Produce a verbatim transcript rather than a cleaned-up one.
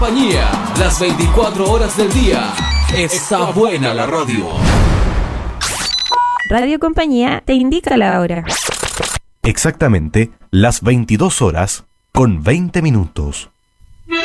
Compañía, las veinticuatro horas del día. Está buena la radio. Radio Compañía te indica la hora. Exactamente las veintidós horas con veinte minutos.